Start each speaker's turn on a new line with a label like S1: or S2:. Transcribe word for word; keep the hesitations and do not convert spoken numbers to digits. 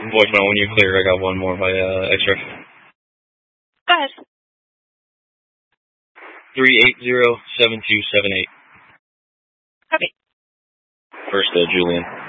S1: voicemail when you're clear. I got one more by uh, X-ray.
S2: Go ahead.
S1: three eight zero, seven two seven eight.
S2: Copy.
S1: First, uh, Julian.